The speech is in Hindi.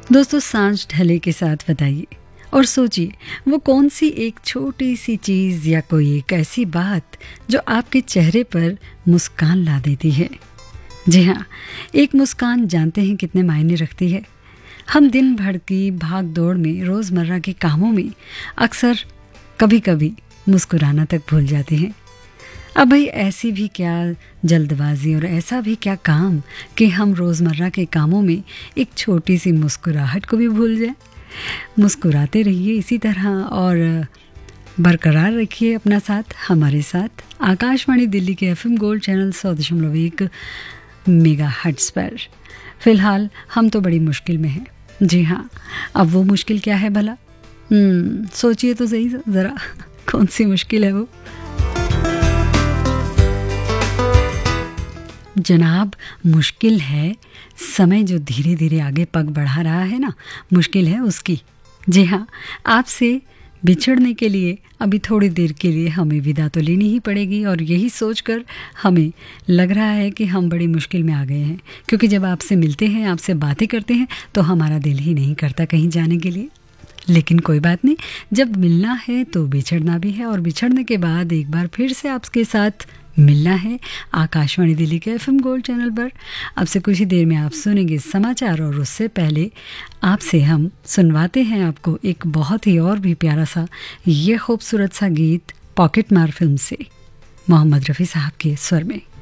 दोस्तों, सांझ ढले के साथ बताइए और सोचिए वो कौन सी एक छोटी सी चीज़ या कोई एक ऐसी बात जो आपके चेहरे पर मुस्कान ला देती है। जी हाँ, एक मुस्कान जानते हैं कितने मायने रखती है। हम दिन भर की भाग दौड़ में, रोज़मर्रा के कामों में अक्सर कभी कभी मुस्कुराना तक भूल जाते हैं। अब भाई ऐसी भी क्या जल्दबाजी और ऐसा भी क्या काम कि हम रोज़मर्रा के कामों में एक छोटी सी मुस्कुराहट को भी भूल जाएं। मुस्कुराते रहिए इसी तरह और बरकरार रखिए अपना साथ हमारे साथ आकाशवाणी दिल्ली के FM gold channel 100.1 mega hertz पर। फिलहाल हम तो बड़ी मुश्किल में हैं। जी हाँ, अब वो मुश्किल क्या है भला? सोचिए तो सही ज़रा, कौन सी मुश्किल है वो? जनाब, मुश्किल है समय जो धीरे धीरे आगे पग बढ़ा रहा है ना, मुश्किल है उसकी। जी हाँ, आपसे बिछड़ने के लिए अभी थोड़ी देर के लिए हमें विदा तो लेनी ही पड़ेगी और यही सोचकर हमें लग रहा है कि हम बड़ी मुश्किल में आ गए हैं, क्योंकि जब आपसे मिलते हैं, आपसे बातें करते हैं तो हमारा दिल ही नहीं करता कहीं जाने के लिए। लेकिन कोई बात नहीं, जब मिलना है तो बिछड़ना भी है और बिछड़ने के बाद एक बार फिर से आपके साथ मिलना है आकाशवाणी दिल्ली के एफएम गोल्ड चैनल पर। अब से कुछ ही देर में आप सुनेंगे समाचार और उससे पहले आपसे हम सुनवाते हैं आपको एक बहुत ही और भी प्यारा सा ये खूबसूरत सा गीत पॉकेट मार फिल्म से, मोहम्मद रफ़ी साहब के स्वर में।